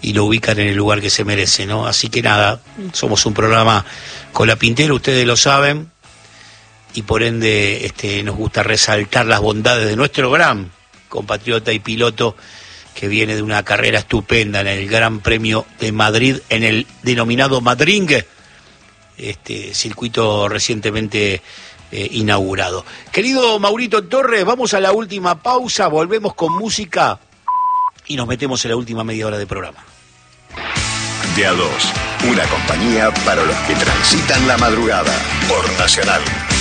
y lo ubican en el lugar que se merece, ¿no? Así que nada, somos un programa colapintero, ustedes lo saben, y por ende nos gusta resaltar las bondades de nuestro gran compatriota y piloto que viene de una carrera estupenda en el Gran Premio de Madrid, en el denominado Madringue, circuito recientemente inaugurado. Querido Maurito Torres, vamos a la última pausa, volvemos con música y nos metemos en la última media hora de programa. De a dos, una compañía para los que transitan la madrugada por Nacional.